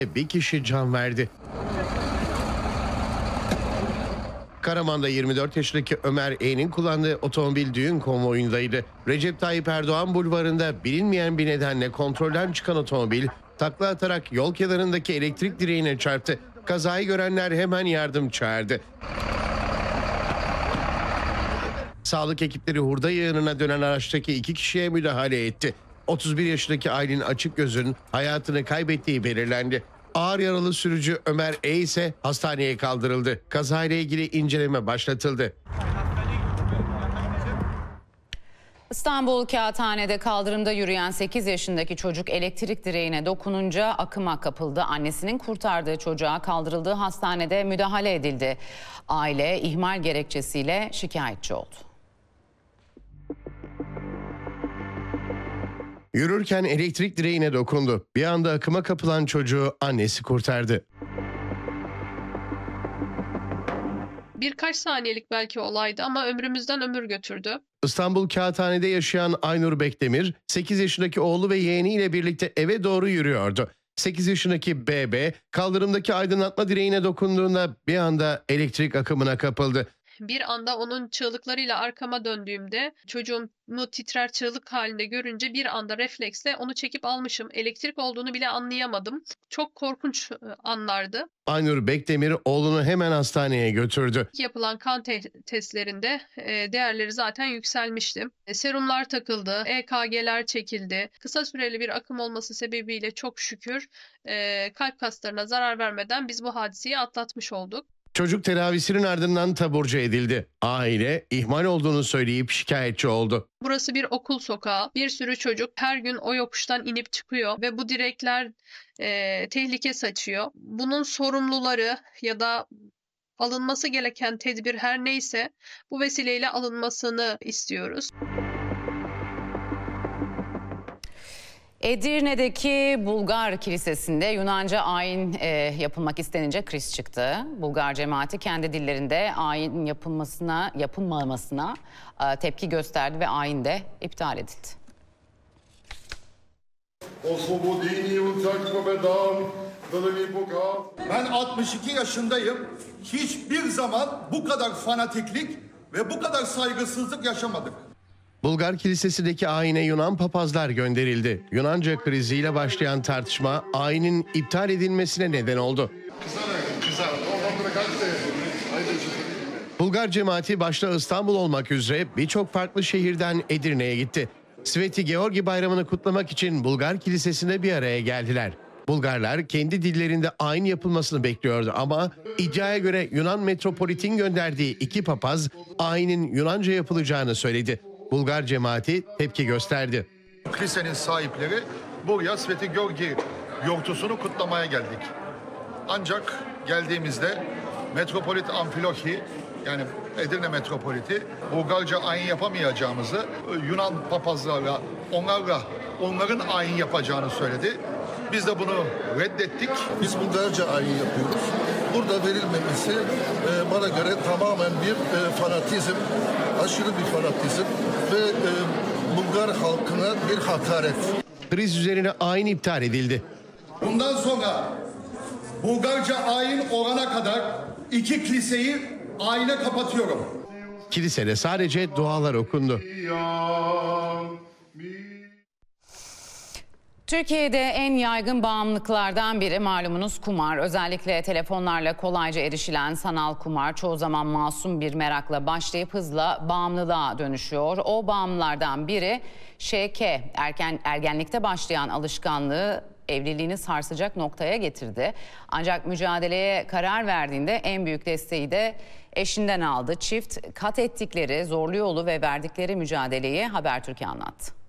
bir kişi can verdi. Karaman'da 24 yaşındaki Ömer E'nin kullandığı otomobil düğün konvoyundaydı. Recep Tayyip Erdoğan bulvarında bilinmeyen bir nedenle kontrolden çıkan otomobil takla atarak yol kenarındaki elektrik direğine çarptı. Kazayı görenler hemen yardım çağırdı. Sağlık ekipleri hurda yığınına dönen araçtaki 2 kişiye müdahale etti. 31 yaşındaki Aylin Açıkgöz'ün hayatını kaybettiği belirlendi. Ağır yaralı sürücü Ömer E ise hastaneye kaldırıldı. Kazayla ilgili inceleme başlatıldı. İstanbul Kağıthane'de kaldırımda yürüyen 8 yaşındaki çocuk elektrik direğine dokununca akıma kapıldı. Annesinin kurtardığı çocuğa kaldırıldığı hastanede müdahale edildi. Aile ihmal gerekçesiyle şikayetçi oldu. Yürürken elektrik direğine dokundu. Bir anda akıma kapılan çocuğu annesi kurtardı. Birkaç saniyelik belki olaydı ama ömrümüzden ömür götürdü. İstanbul Kağıthane'de yaşayan Aynur Bekdemir, 8 yaşındaki oğlu ve yeğeniyle birlikte eve doğru yürüyordu. 8 yaşındaki BB kaldırımdaki aydınlatma direğine dokunduğunda bir anda elektrik akımına kapıldı. Bir anda onun çığlıklarıyla arkama döndüğümde çocuğumu titrer çığlık halinde görünce bir anda refleksle onu çekip almışım. Elektrik olduğunu bile anlayamadım. Çok korkunç anlardı. Aynur Bekdemir oğlunu hemen hastaneye götürdü. Yapılan kan testlerinde değerleri zaten yükselmişti. Serumlar takıldı, EKG'ler çekildi. Kısa süreli bir akım olması sebebiyle çok şükür kalp kaslarına zarar vermeden biz bu hadiseyi atlatmış olduk. Çocuk tedavisinin ardından taburcu edildi. Aile ihmal olduğunu söyleyip şikayetçi oldu. Burası bir okul sokağı. Bir sürü çocuk her gün o yokuştan inip çıkıyor ve bu direkler tehlike saçıyor. Bunun sorumluları ya da alınması gereken tedbir her neyse bu vesileyle alınmasını istiyoruz. Edirne'deki Bulgar Kilisesi'nde Yunanca ayin yapılmak istenince kriz çıktı. Bulgar cemaati kendi dillerinde ayin yapılmamasına tepki gösterdi ve ayin de iptal edildi. Ben 62 yaşındayım. Hiçbir zaman bu kadar fanatiklik ve bu kadar saygısızlık yaşamadık. Bulgar Kilisesi'ndeki ayine Yunan papazlar gönderildi. Yunanca kriziyle başlayan tartışma ayinin iptal edilmesine neden oldu. Bulgar cemaati başta İstanbul olmak üzere birçok farklı şehirden Edirne'ye gitti. Sveti Georgi bayramını kutlamak için Bulgar Kilisesi'nde bir araya geldiler. Bulgarlar kendi dillerinde ayin yapılmasını bekliyordu ama iddiaya göre Yunan metropolitin gönderdiği 2 papaz ayinin Yunanca yapılacağını söyledi. Bulgar cemaati tepki gösterdi. Kilisenin sahipleri buraya Sveti Georgi yortusunu kutlamaya geldik. Ancak geldiğimizde Metropolit Amfilohi yani Edirne Metropoliti Bulgarca ayin yapamayacağımızı Yunan papazlarla onların ayin yapacağını söyledi. Biz de bunu reddettik. Biz Bulgarca ayin yapıyoruz. Burada verilmemesi bana göre tamamen bir fanatizm, aşırı bir fanatizm ve Bulgar halkına bir hakaret. Kriz üzerine ayin iptal edildi. Bundan sonra Bulgarca ayin olana kadar 2 kiliseyi ayine kapatıyorum. Kilisede sadece dualar okundu. Türkiye'de en yaygın bağımlılıklardan biri malumunuz kumar. Özellikle telefonlarla kolayca erişilen sanal kumar çoğu zaman masum bir merakla başlayıp hızla bağımlılığa dönüşüyor. O bağımlılardan biri ŞK. Ergenlikte başlayan alışkanlığı evliliğini sarsacak noktaya getirdi. Ancak mücadeleye karar verdiğinde en büyük desteği de eşinden aldı. Çift kat ettikleri zorlu yolu ve verdikleri mücadeleyi Habertürk'e anlattı.